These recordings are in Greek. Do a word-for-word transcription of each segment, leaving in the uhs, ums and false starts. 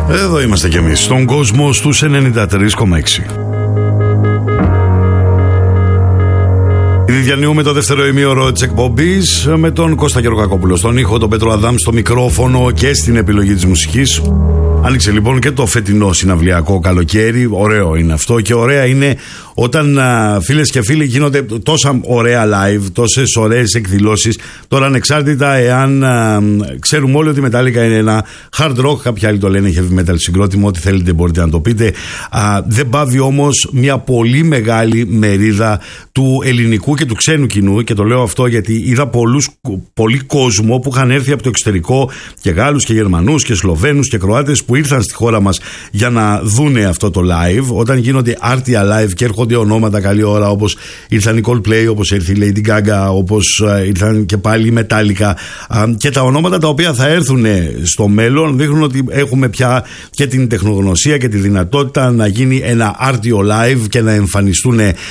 Εδώ είμαστε κι εμείς, στον κόσμο στους ενενήντα τρία κόμμα έξι. Ήδη διανύουμε το δεύτερο ημίωρο της εκπομπής με τον Κώστα Γεωργακόπουλο στον ήχο, τον Πέτρο Αδάμ στο μικρόφωνο και στην επιλογή της μουσικής. Άνοιξε λοιπόν και το φετινό συναυλιακό καλοκαίρι. Ωραίο είναι αυτό και ωραία είναι όταν φίλες και φίλοι γίνονται τόσα ωραία live, τόσες ωραίες εκδηλώσεις. Τώρα ανεξάρτητα εάν α, ξέρουμε όλοι ότι η Metallica είναι ένα hard rock, κάποιοι άλλοι το λένε heavy metal συγκρότημα, ό,τι θέλετε μπορείτε να το πείτε. Α, δεν πάβει όμως μια πολύ μεγάλη μερίδα του ελληνικού και του ξένου κοινού, και το λέω αυτό γιατί είδα πολλούς, πολύ κόσμο που είχαν έρθει από το εξωτερικό, και Γάλλους και Γερμανούς και Σλοβαίνους και Κροάτες, που ήρθαν στη χώρα μας για να δούνε αυτό το live. Όταν γίνονται άρτια live και έρχονται ονόματα καλή ώρα, όπως ήρθαν οι Coldplay, όπως ήρθε η Lady Gaga, όπως ήρθαν και πάλι η Metallica, και τα ονόματα τα οποία θα έρθουν στο μέλλον δείχνουν ότι έχουμε πια και την τεχνογνωσία και τη δυνατότητα να γίνει ένα άρτιο live και να εμφανιστούν α,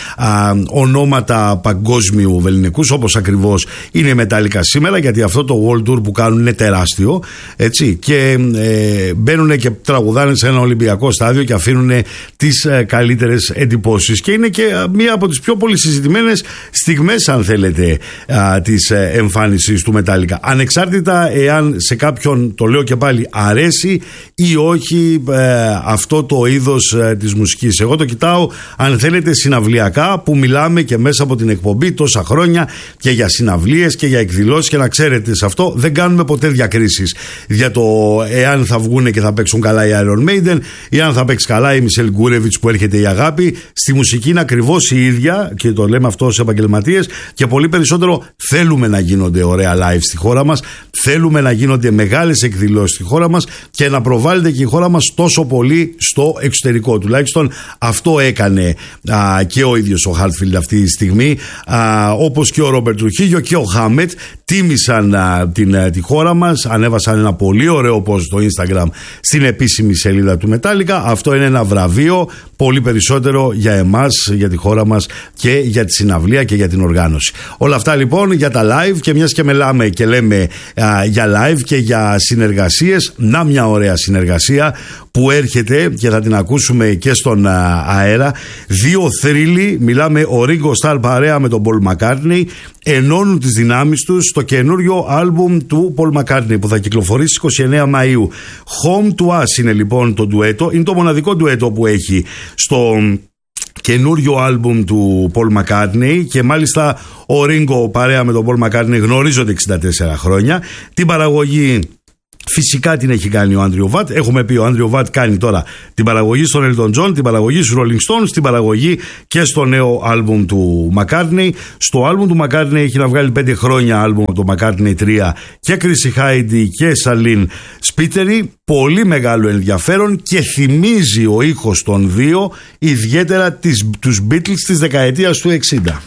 ονόματα παγκόσμιου βεληνικούς, όπως ακριβώς είναι η Metallica σήμερα, γιατί αυτό το World Tour που κάνουν είναι τεράστιο, έτσι, και ε, μπαίνουν και τραγουδάνε σε ένα Ολυμπιακό στάδιο και αφήνουν τις ε, καλύτερες εντυπώσεις, και είναι και μία από τις πιο πολύ συζητημένες στιγμές, αν θέλετε, α, της ε, εμφάνισης του Metallica, ανεξάρτητα εάν σε κάποιον, το λέω και πάλι, αρέσει ή όχι ε, αυτό το είδος ε, της μουσικής. Εγώ το κοιτάω, αν θέλετε, συναυλιακά, που μιλάμε και μέσα από την εκπομπή τόσα χρόνια και για συναυλίες και για εκδηλώσεις, και να ξέρετε, σε αυτό δεν κάνουμε ποτέ διακρίσεις για το εάν θα βγουν και θα παίξουν καλά η Iron Maiden ή αν θα παίξει καλά η Μισελ Γκούρεβιτς που έρχεται η αγάπη. Στη μουσική είναι ακριβώς η ίδια, και το λέμε αυτό σε επαγγελματίες, και πολύ περισσότερο θέλουμε να γίνονται ωραία live στη χώρα μας, θέλουμε να γίνονται μεγάλες εκδηλώσεις στη χώρα μας και να προβάλλεται και η χώρα μας τόσο πολύ στο εξωτερικό. Τουλάχιστον αυτό έκανε α, και ο ίδιος ο Χάρτφιλντ αυτή τη στιγμή, α, όπως και ο Ρόμπερτ Τρουχίγιο και ο Χάμετ τίμησαν α, την, α, τη χώρα μας, ανέβασαν ένα πολύ ωραίο post στο Instagram στην επίσημη σελίδα του Metallica. Αυτό είναι ένα βραβείο, πολύ περισσότερο για εμάς, για τη χώρα μας και για τη συναυλία και για την οργάνωση. Όλα αυτά λοιπόν για τα live, και μιας και μιλάμε και λέμε α, για live και για συνεργασίες, να μια ωραία συνεργασία που έρχεται και θα την ακούσουμε και στον α, αέρα. Δύο θρύλοι, μιλάμε, ο Ringo Starr παρέα με τον Paul McCartney, ενώνουν τις δυνάμεις τους στο καινούριο άλμπουμ του Paul McCartney που θα κυκλοφορήσει είκοσι εννέα Μαΐου. Home to Us είναι λοιπόν το ντουέτο, είναι το μοναδικό ντουέτο που έχει στο καινούριο άλμπουμ του Paul McCartney, και μάλιστα ο Ringo παρέα με τον Paul McCartney γνωρίζονται εξήντα τέσσερα χρόνια. Την παραγωγή φυσικά την έχει κάνει ο Άντριο Βατ. Έχουμε πει, ο Άντριο Βατ κάνει τώρα την παραγωγή στον Elton John, την παραγωγή στους Rolling Stones, την παραγωγή και στο νέο άλμπουμ του McCartney. Στο άλμπουμ του McCartney έχει να βγάλει πέντε χρόνια άλμπουμ από το McCartney τρία και Chrissy Hynde και Charlene Spiteri. Πολύ μεγάλο ενδιαφέρον, και θυμίζει ο ήχος των δύο ιδιαίτερα τις, τους Beatles της δεκαετίας του εξήντα.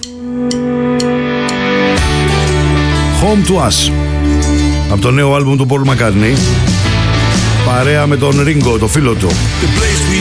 Home to Us, από το νέο άλμπουμ του Paul McCartney, παρέα με τον Ringo, το φίλο του. The place we